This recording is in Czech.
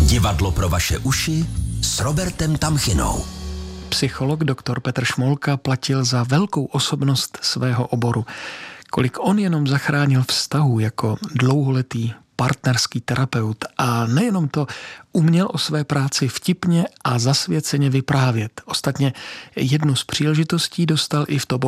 Divadlo pro vaše uši s Robertem Tamchinou. Psycholog dr. Petr Šmolka platil za velkou osobnost svého oboru. Kolik on jenom zachránil vztahů jako dlouholetý partnerský terapeut a nejenom to, uměl o své práci vtipně a zasvěceně vyprávět. Ostatně jednu z příležitostí dostal i v